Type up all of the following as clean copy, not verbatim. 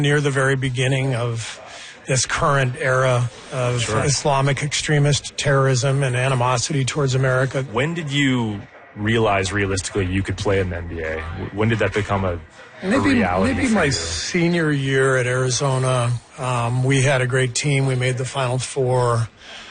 near the very beginning of this current era of Islamic extremist terrorism and animosity towards America. When did you realize realistically you could play in the NBA? When did that become a reality? Maybe my senior year at Arizona. We had a great team. We made the Final Four.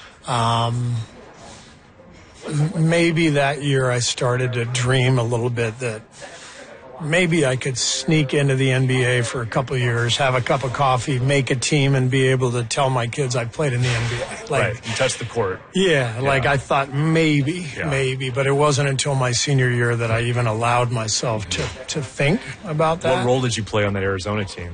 Maybe that year I started to dream a little bit that maybe I could sneak into the NBA for a couple of years, have a cup of coffee, make a team, and be able to tell my kids I played in the NBA. Right, you touched the court. Yeah, like I thought maybe, but it wasn't until my senior year that I even allowed myself to think about that. What role did you play on that Arizona team?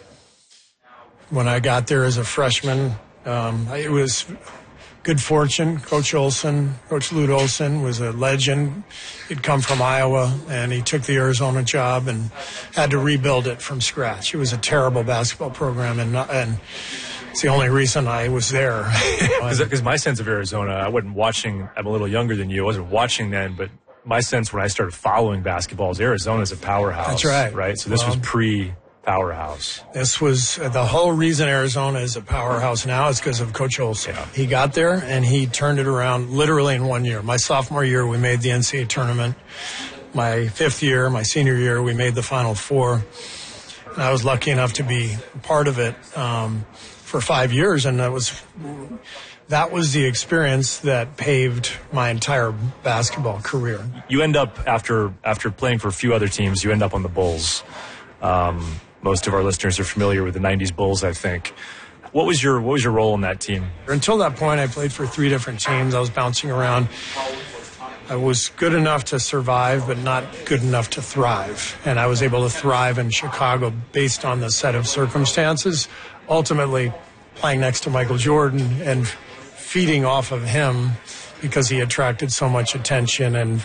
When I got there as a freshman, it was good fortune. Coach Lute Olson, was a legend. He'd come from Iowa, and he took the Arizona job and had to rebuild it from scratch. It was a terrible basketball program, and it's the only reason I was there. Because my sense of Arizona, I wasn't watching. I'm a little younger than you. I wasn't watching then, but my sense when I started following basketball is Arizona's a powerhouse. That's right. Right? So this was pre-powerhouse. This was the whole reason Arizona is a powerhouse now is because of Coach Olson. Yeah. He got there, and he turned it around literally in 1 year. My sophomore year, we made the NCAA tournament. My fifth year, my senior year, we made the Final Four. And I was lucky enough to be part of it for 5 years, and that was the experience that paved my entire basketball career. You end up, after playing for a few other teams, you end up on the Bulls. Most of our listeners are familiar with the 90s Bulls, I think. What was your role in that team? Until that point, I played for 3 different teams. I was bouncing around. I was good enough to survive, but not good enough to thrive. And I was able to thrive in Chicago based on the set of circumstances, ultimately playing next to Michael Jordan and feeding off of him because he attracted so much attention and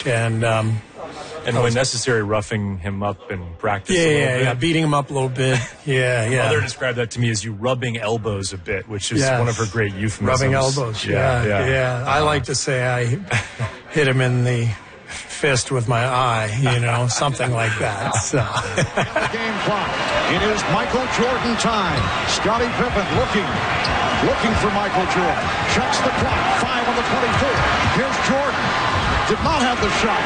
when necessary, roughing him up in practice. Yeah, beating him up a little bit. Yeah. My mother described that to me as you rubbing elbows a bit, which is one of her great euphemisms. Rubbing elbows. Yeah. I like to say I hit him in the fist with my eye, something like that. So. Game clock. It is Michael Jordan time. Scottie Pippen looking for Michael Jordan. Checks the clock. 5 on the 24. Here's Jordan. Did not have the shot.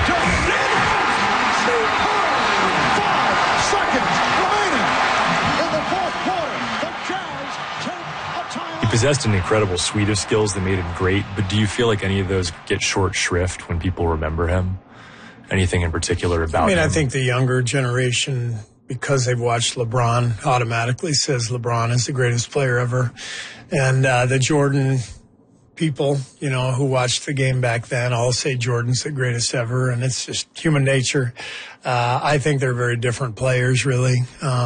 5 seconds remaining in the fourth quarter. The Jazz take a timeout. He possessed an incredible suite of skills that made him great, but do you feel like any of those get short shrift when people remember him? Anything in particular about him? I think the younger generation, because they've watched LeBron, automatically says LeBron is the greatest player ever. And the Jordan people, who watched the game back then all say Jordan's the greatest ever, and it's just human nature. I think they're very different players, really.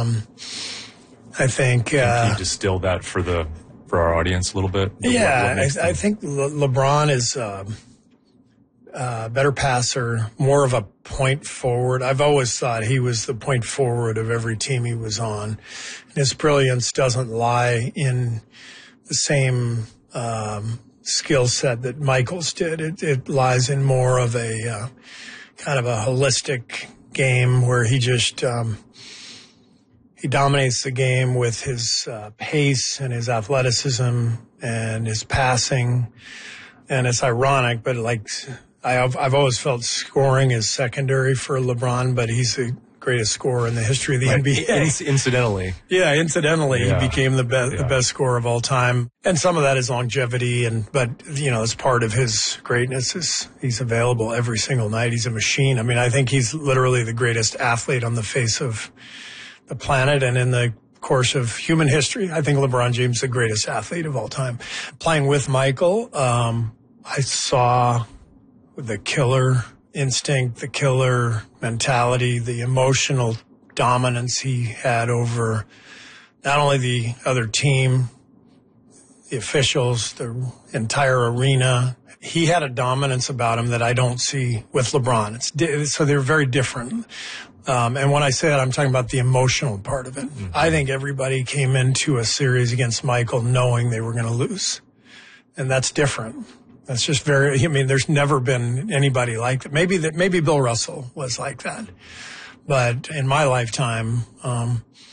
I think... Can you distill that for our audience a little bit? I think LeBron is a better passer, more of a point forward. I've always thought he was the point forward of every team he was on. His brilliance doesn't lie in the same skill set that Michael's did. It lies in more of a kind of a holistic game where he just he dominates the game with his pace and his athleticism and his passing. And it's ironic, but I've always felt scoring is secondary for LeBron, but he's the greatest scorer in the history of the NBA. Incidentally. Yeah, incidentally, he became the best scorer of all time. And some of that is longevity, but as part of his greatness is he's available every single night. He's a machine. I think he's literally the greatest athlete on the face of the planet, and in the course of human history, I think LeBron James is the greatest athlete of all time. Playing with Michael, I saw the killer instinct, the killer mentality, the emotional dominance he had over not only the other team, the officials, the entire arena. He had a dominance about him that I don't see with LeBron. So they're very different. And when I say that, I'm talking about the emotional part of it. Mm-hmm. I think everybody came into a series against Michael knowing they were going to lose. And that's different. That's just there's never been anybody like that. Maybe Bill Russell was like that. But in my lifetime,